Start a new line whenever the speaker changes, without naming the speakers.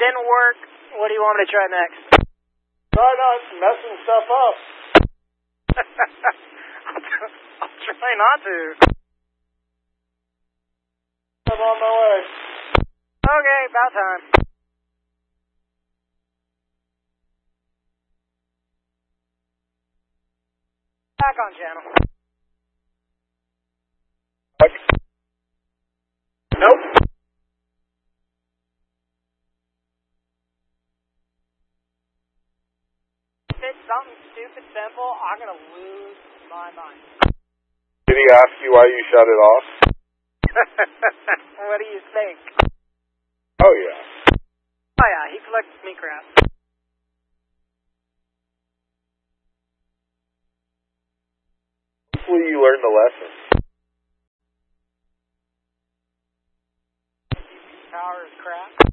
didn't work. What do you want me to try next?
Try not messing stuff up.
I'll try not to.
I'm on my way.
Okay, about time. Back on channel.
Nope.
If it's something stupid simple, I'm gonna lose my mind.
Did he ask you why you shut it off?
What do you think?
Oh, yeah.
Oh yeah, he collects me crap.
Hopefully you learned the lesson.
Power is crap.